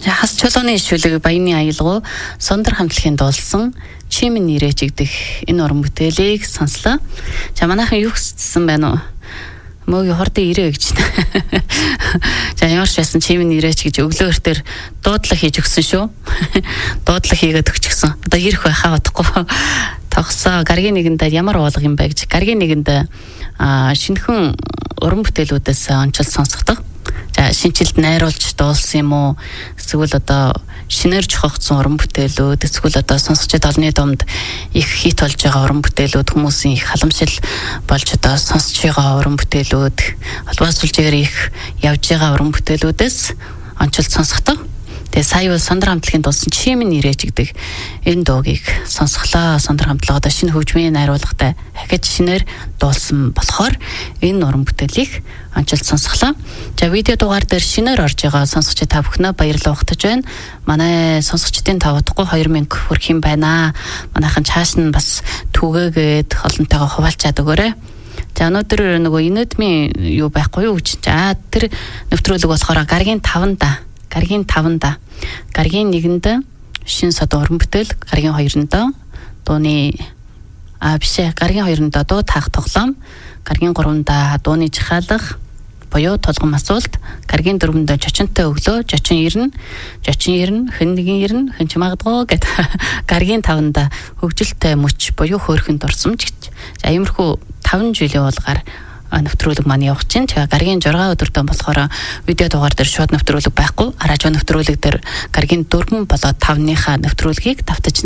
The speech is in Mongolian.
Хас чулууны ишүүлэг баяны аялгау Сондар хамтлагийн дуулсан Чимэн нэрэж игдэх энэ уран бүтээлийг сонслоо. За манайхан юу гэсэн байна уу? Мөгийн хордын ирээ гэж. За ямар ч байсан Чимэн нэрэж гэж өглөөртөр дуудлага хийж өгсөн шүү. Дуудлага хийгээд өгчихсөн. Одоо ирэх байхаа бодохгүй. Тогсоо гаргийн нэгэндээ ямар уулга юм бэ гэж. Гаргийн нэгэндээ шинэхэн уран бүтээлүүдээс онцлог сонсгодог. За шинжилт найруулж дуулсан юм уу? Эсвэл одоо шинээр жохогдсон уран бүтээлүүд, эсвэл одоо сонсогчид олны дунд их хит болж байгаа уран бүтээлүүд, хүмүүсийн их халамжил болж одоо сонсож байгаа уран бүтээлүүд, албаас сүлжээгээр их явж байгаа уран бүтээлүүдээс онцлог сонсгодог. Тэгээ сая Сондар хамтлагийн дуулсан Чимэн нэрэж игдэг энэ дуугийг сонсглоо. Сондар хамтлаг одоо шинэ хөгжмийн найруулгатай ахиж шинээр дуулсан болохоор энэ уран бүтээлийг онцлог сонсглоо. За видео дугаар дээр шинээр орж байгаа сонсогчид та бүхнээ баярлалаа ухтаж байна. Манай сонсогчдын та удахгүй 2000 хүрэх юм байна. Манайхан чааш нь бас түгээгээд олонтойгоо хуваалцаад өгөөрэй. За өнөөдөр нөгөө инэдмийн юу байхгүй юу гэж. За тэр нэвтрүүлэг болохоор гаргийн 5-да. Гаргийн 5-да. Гаргийн 1-нд шин сод уран бүтээл, гаргийн 2-нд дууны гаргийн 2-нд дуу таах тоглоом, гаргийн 3-нд дууны жихаалга буюу толгом асуулт, гаргийн 4-нд чочонтой өглөө, чочин ирнэ, хэн нэгэн ирнэ, хэн ч магадгүй гэд гаргийн 5-нд хөгжилтэй мөч буюу хөөрхөн дурсамж гэж. За иймэрхүү 5 жилийн уулгаар нэвтрүүлэг маань явах чинь. Тэгээ гаргийн 6 өдөртөө болохоор видео дугаар дээр шууд нэвтрүүлэг байхгүй. Радио нэвтрүүлэг дээр гаргийн 4 болоод 5-ныхаа нэвтрүүлгийг давтаж